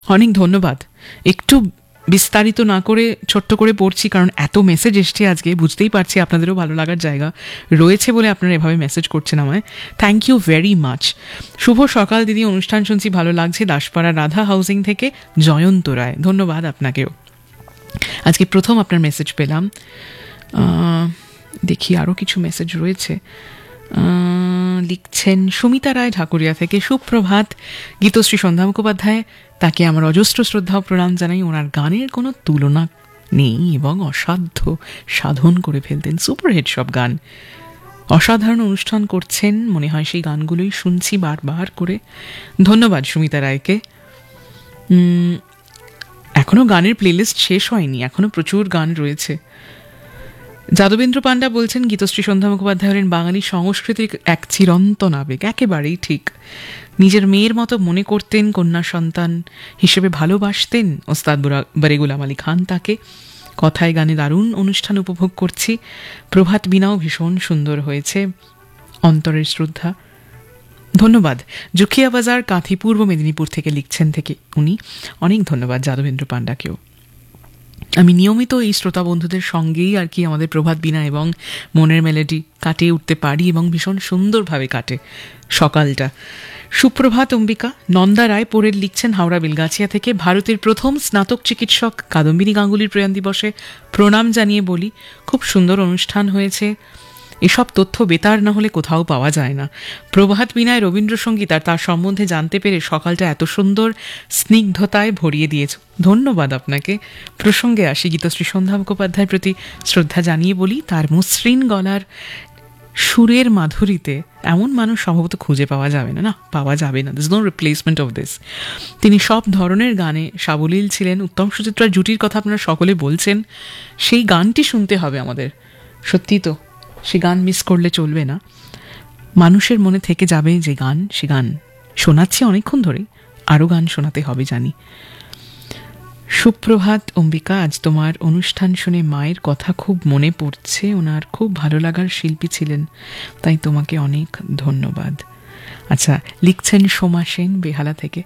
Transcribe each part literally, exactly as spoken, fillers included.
অনেক ধন্যবাদ। একটু বিস্তারিত না করে ছোট্ট করে পড়ছি, কারণ এত মেসেজ এসছে আজকে, বুঝতেই পারছি আপনাদেরও ভালো লাগার জায়গা রয়েছে বলে আপনারা এভাবে মেসেজ করছেন আমায়। Thank you very much. শুভ সকাল দিদি, অনুষ্ঠান শুনছি, ভালো লাগছে। দাসপাড়া রাধা হাউজিং থেকে জয়ন্ত রায়, ধন্যবাদ আপনাকেও। আজকে প্রথম আপনার মেসেজ পেলাম। দেখি আরও কিছু মেসেজ রয়েছে। লিখছেন সুমিতা রায় ঢাকুরিয়া থেকে, সুপ্রভাত গীতশ্রী সন্ধ্যা মুখোপাধ্যায়, তাকে আমার অজস্র শ্রদ্ধা ও প্রণাম জানাই। ওনার গানের কোনো তুলনা নেই এবং অসাধ্য সাধন করে ফেলতেন। সুপারহিট সব গান, অসাধারণ অনুষ্ঠান করছেন, মনে হয় সেই গানগুলোই শুনছি বারবার করে। ধন্যবাদ সুমিতা রায়কে। এখনও গানের প্লেলিস্ট শেষ হয়নি, এখনও প্রচুর গান রয়েছে। যাদবেন্দ্র পান্ডা বলছেন গীতশ্রী সন্ধ্যা মুখোপাধ্যায় হলেন বাঙালি সংস্কৃতির এক চিরন্তন আবেগ। একেবারেই ঠিক। নিজের মেয়ের মতো মনে করতেন, কন্যা সন্তান হিসেবে ভালোবাসতেন ওস্তাদ বারেগুলাম আলী খান তাকে। কথায় গানে দারুণ অনুষ্ঠান উপভোগ করছি। প্রভাত বীণাও ভীষণ সুন্দর হয়েছে, অন্তরের শ্রদ্ধা। ধন্যবাদ। জুখিয়া বাজার কাঁথি, পূর্ব মেদিনীপুর থেকে লিখছেন থেকে উনি। অনেক ধন্যবাদ যাদবেন্দ্র পান্ডাকেও। আমি নিয়মিত এই শ্রোতা বন্ধুদের সঙ্গেই আর কি আমাদের প্রভাত বীণা এবং মনের মেলেডি কাটিয়ে উঠতে পারি এবং ভীষণ সুন্দরভাবে কাটে সকালটা। সুপ্রভাত অম্বিকা। নন্দা রায় পোরেল লিখছেন হাওড়া বেলগাছিয়া থেকে, ভারতের প্রথম স্নাতক চিকিৎসক কাদম্বিনী গাঙ্গুলির প্রয়াণ দিবসে প্রণাম জানিয়ে বলি, খুব সুন্দর অনুষ্ঠান হয়েছে। এসব তথ্য বেতার না হলে কোথাও পাওয়া যায় না। প্রভাত বীণায় রবীন্দ্রসঙ্গীত আর তার সম্বন্ধে জানতে পেরে সকালটা এত সুন্দর স্নিগ্ধতায় ভরিয়ে দিয়েছ, ধন্যবাদ আপনাকে। প্রসঙ্গে আসি, গীতশ্রী সন্ধ্যা মুখোপাধ্যায়ের প্রতি শ্রদ্ধা জানিয়ে বলি, তার মসৃণ গলার সুরের মাধুরীতে এমন মানুষ সম্ভবত খুঁজে পাওয়া যাবে না, না পাওয়া যাবে না। This no replacement of this. তিনি সব ধরনের গানে সাবলীল ছিলেন। উত্তম সুচিত্রার জুটির কথা আপনারা সকলে বলছেন, সেই গানটি শুনতে হবে আমাদের। সত্যি তো, সে গান মিস করলে চলবে না। মানুষের মনে থেকে যাবে যে গান, সে গান শোনাচ্ছি অনেকক্ষণ ধরে, আরও গান শোনাতে হবে জানি। সুপ্রভাত অম্বিকা, আজ তোমার অনুষ্ঠান শুনে মায়ের কথা খুব মনে পড়ছে। ওনার খুব ভালো লাগার শিল্পী ছিলেন, তাই তোমাকে অনেক ধন্যবাদ। আচ্ছা, লিখছেন সোমা সেন বেহালা থেকে।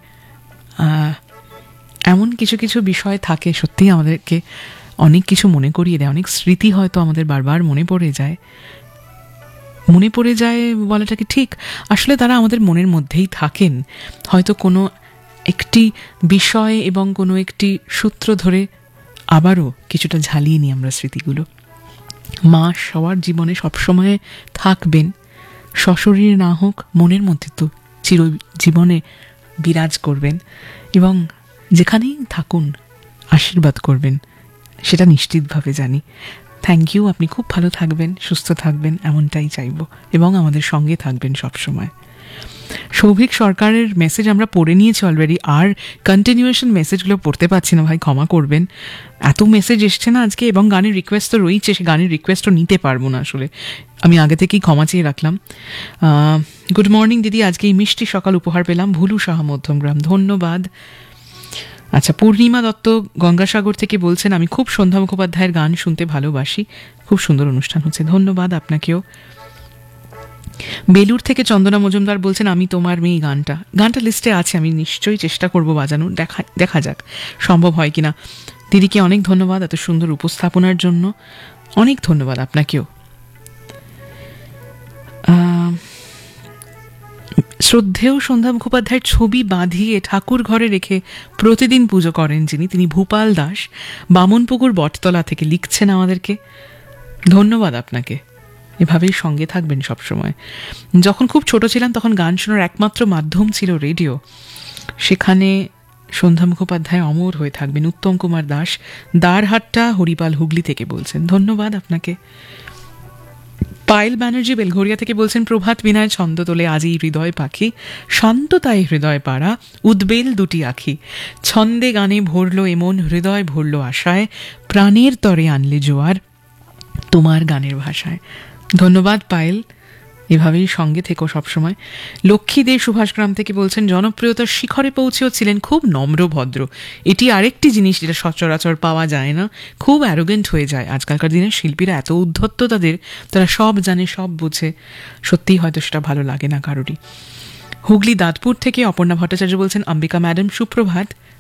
এমন কিছু কিছু বিষয় থাকে সত্যিই আমাদেরকে অনেক কিছু মনে করিয়ে দেয়, অনেক স্মৃতি হয়তো আমাদের বারবার মনে পড়ে যায়। মনে পড়ে যায় বলাটা কি ঠিক? আসলে তারা আমাদের মনের মধ্যেই থাকেন। হয়তো কোনো একটি বিষয় এবং কোনো একটি সূত্র ধরে আবারও কিছুটা ঝালিয়ে নিই আমরা স্মৃতিগুলো। মা সবার জীবনে সবসময় থাকবেন, সশরীরে না হোক মনের মধ্যে তো চির জীবনে বিরাজ করবেন এবং যেখানেই থাকুন আশীর্বাদ করবেন, সেটা নিশ্চিতভাবে জানি। Thank you. আপনি খুব ভালো থাকবেন, সুস্থ থাকবেন, এমনটাই চাইব, এবং আমাদের সঙ্গে থাকবেন সবসময়। সৌভিক সরকারের মেসেজ আমরা পড়ে নিয়েছি অলরেডি, আর কন্টিনিউয়েশন মেসেজগুলো পড়তে পারছি না, ভাই ক্ষমা করবেন। এত মেসেজ এসছে না আজকে, এবং গানের রিকোয়েস্ট তো রয়েছে, সে গানের রিকোয়েস্টও নিতে পারবো না আসলে, আমি আগে থেকেই ক্ষমা চেয়ে রাখলাম। গুড মর্নিং দিদি, আজকে এই মিষ্টি সকাল উপহার পেলাম ভুলু সাহা মধ্যমগ্রাম, ধন্যবাদ। আচ্ছা, পূর্ণিমা দত্ত গঙ্গাসাগর থেকে বলছেন, আমি খুব সন্ধ্যা মুখোপাধ্যায়ের গান শুনতে ভালোবাসি, খুব সুন্দর অনুষ্ঠান হচ্ছে, ধন্যবাদ আপনাকেও। বেলুর থেকে চন্দনা মজুমদার বলছেন, আমি তোমার মেয়ে গানটা গানটা লিস্টে আছে, আমি নিশ্চয়ই চেষ্টা করব বাজানোর, দেখা দেখা যাক সম্ভব হয় কিনা। দিদিকে অনেক ধন্যবাদ এত সুন্দর উপস্থাপনার জন্য, অনেক ধন্যবাদ আপনাকেও। শ্রদ্ধেয় সন্ধ্যা মুখোপাধ্যায়ের ছবি বাঁধিয়ে ঠাকুর ঘরে রেখে প্রতিদিন পুজো করেন যিনি, তিনি ভূপাল দাস, বামনপুকুর বটতলা থেকে লিখছেন আমাদেরকে। ধন্যবাদ আপনাকে, এভাবেই সঙ্গে থাকবেন সবসময়। যখন খুব ছোট ছিলাম তখন গান শোনার একমাত্র মাধ্যম ছিল রেডিও, সেখানে সন্ধ্যা মুখোপাধ্যায় অমর হয়ে থাকবেন। উত্তম কুমার দাস, দ্বারহাট্টা হরিপাল হুগলি থেকে বলছেন, ধন্যবাদ আপনাকে। পায়েল ব্যানার্জি বেলঘরিয়া থেকে বলছেন, প্রভাত বিনায় ছন্দ তোলে আজ এই হৃদয় পাখি, শান্ততায় হৃদয় পাড়া উদ্বেল দুটি আখি, ছন্দে গানে ভরলো এমন হৃদয় ভরলো আশায়, প্রাণের তরে আনলে জোয়ার তোমার গানের ভাষায়। ধন্যবাদ পায়েল, এভাবেই সঙ্গে থেকো সবসময়। লক্ষ্মী দে সুভাষগ্রাম থেকে বলছেন, জনপ্রিয়তার শিখরে পৌঁছেও ছিলেন খুব নম্র ভদ্র। এটি আরেকটি জিনিস যেটা সচরাচর পাওয়া যায় না, খুব অ্যারোগেন্ট হয়ে যায় আজকালকার দিনের শিল্পীরা, এত উদ্ধত্ত তাদের, তারা সব জানে সব বোঝে, সত্যিই হয়তো সেটা ভালো লাগে না কারোরই। হুগলি দাঁতপুর থেকে অপর্ণা ভট্টাচার্য বলছেন, অম্বিকা ম্যাডাম সুপ্রভাত,